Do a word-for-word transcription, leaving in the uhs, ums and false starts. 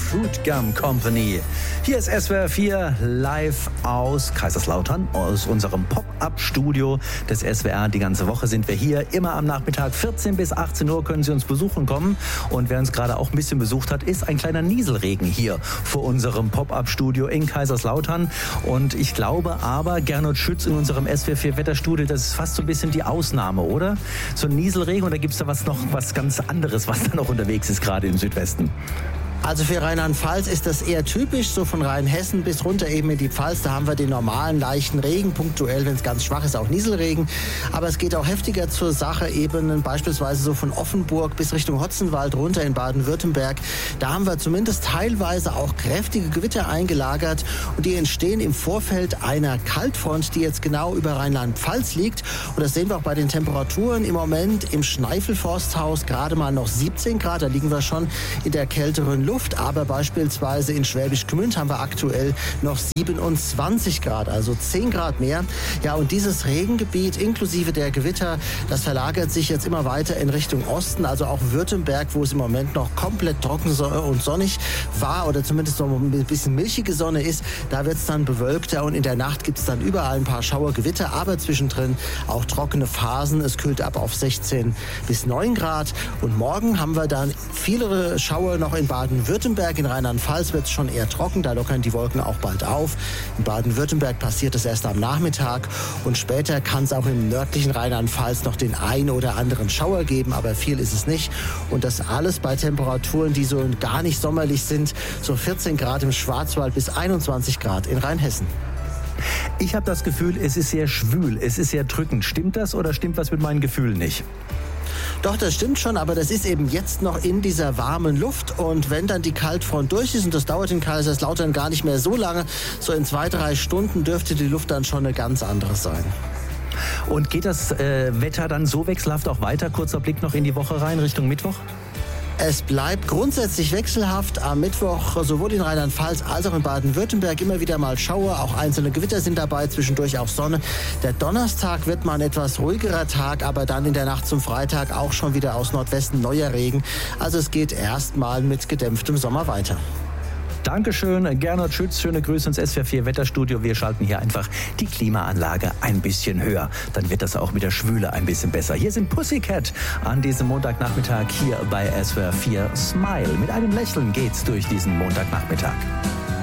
Fruit Gum Company. Hier ist S W R vier live aus Kaiserslautern, aus unserem Pop-Up-Studio des S W R. Die ganze Woche sind wir hier, immer am Nachmittag, vierzehn bis achtzehn Uhr können Sie uns besuchen kommen. Und wer uns gerade auch ein bisschen besucht hat, ist ein kleiner Nieselregen hier vor unserem Pop-Up-Studio in Kaiserslautern. Und ich glaube aber, Gernot Schütz in unserem S W R vier Wetterstudio, das ist fast so ein bisschen die Ausnahme, oder? So ein Nieselregen, oder gibt es da was noch was ganz anderes, was da noch unterwegs ist, gerade im Südwesten? Also für Rheinland-Pfalz ist das eher typisch, so von Rheinhessen bis runter eben in die Pfalz. Da haben wir den normalen leichten Regen, punktuell, wenn es ganz schwach ist, auch Nieselregen. Aber es geht auch heftiger zur Sache, eben beispielsweise so von Offenburg bis Richtung Hotzenwald runter in Baden-Württemberg. Da haben wir zumindest teilweise auch kräftige Gewitter eingelagert und die entstehen im Vorfeld einer Kaltfront, die jetzt genau über Rheinland-Pfalz liegt. Und das sehen wir auch bei den Temperaturen im Moment im Schneifel-Forsthaus gerade mal noch siebzehn Grad. Da liegen wir schon in der kälteren Luft, aber beispielsweise in Schwäbisch Gmünd haben wir aktuell noch siebenundzwanzig Grad, also zehn Grad mehr. Ja, und dieses Regengebiet inklusive der Gewitter, das verlagert sich jetzt immer weiter in Richtung Osten, also auch Württemberg, wo es im Moment noch komplett trocken und sonnig war oder zumindest noch ein bisschen milchige Sonne ist. Da wird es dann bewölkter und in der Nacht gibt es dann überall ein paar Schauergewitter, aber zwischendrin auch trockene Phasen. Es kühlt ab auf sechzehn bis neun Grad und morgen haben wir dann viele Schauer noch in Baden Baden-Württemberg. In Rheinland-Pfalz wird es schon eher trocken, da lockern die Wolken auch bald auf. In Baden-Württemberg passiert es erst am Nachmittag und später kann es auch im nördlichen Rheinland-Pfalz noch den ein oder anderen Schauer geben, aber viel ist es nicht. Und das alles bei Temperaturen, die so gar nicht sommerlich sind, so vierzehn Grad im Schwarzwald bis einundzwanzig Grad in Rheinhessen. Ich habe das Gefühl, es ist sehr schwül, es ist sehr drückend. Stimmt das oder stimmt was mit meinen Gefühlen nicht? Doch, das stimmt schon, aber das ist eben jetzt noch in dieser warmen Luft und wenn dann die Kaltfront durch ist, und das dauert in Kaiserslautern gar nicht mehr so lange, so in zwei, drei Stunden dürfte die Luft dann schon eine ganz andere sein. Und geht das äh, Wetter dann so wechselhaft auch weiter? Kurzer Blick noch in die Woche rein, Richtung Mittwoch? Es bleibt grundsätzlich wechselhaft. Am Mittwoch sowohl in Rheinland-Pfalz als auch in Baden-Württemberg immer wieder mal Schauer. Auch einzelne Gewitter sind dabei, zwischendurch auch Sonne. Der Donnerstag wird mal ein etwas ruhigerer Tag, aber dann in der Nacht zum Freitag auch schon wieder aus Nordwesten neuer Regen. Also es geht erstmal mit gedämpftem Sommer weiter. Dankeschön, Gernot Schütz. Schöne Grüße ins S W R vier Wetterstudio. Wir schalten hier einfach die Klimaanlage ein bisschen höher. Dann wird das auch mit der Schwüle ein bisschen besser. Hier sind Pussycat an diesem Montagnachmittag hier bei S W R vier Smile. Mit einem Lächeln geht's durch diesen Montagnachmittag.